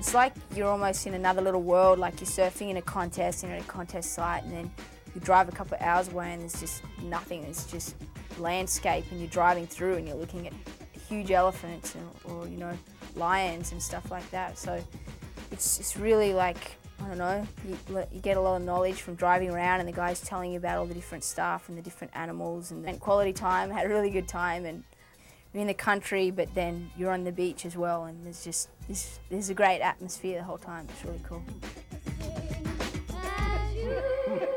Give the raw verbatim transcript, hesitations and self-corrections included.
it's like you're almost in another little world, like you're surfing in a contest, you're at a contest site, and then you drive a couple of hours away and there's just nothing, it's just landscape, and you're driving through and you're looking at huge elephants and, or, you know, lions and stuff like that. So it's, it's really like, I don't know, you, you get a lot of knowledge from driving around and the guys telling you about all the different stuff and the different animals, and, and quality time, had a really good time, and you're in the country but then you're on the beach as well, and there's just, this, there's a great atmosphere the whole time, it's really cool.